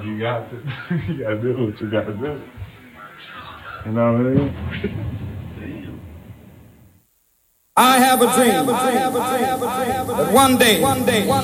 You got to, you got to do what you got to do. You know what I mean? I have a dream that one day